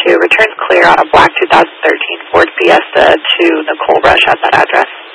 returns clear on a black 2013 Ford Fiesta to Nicole Rush at that address.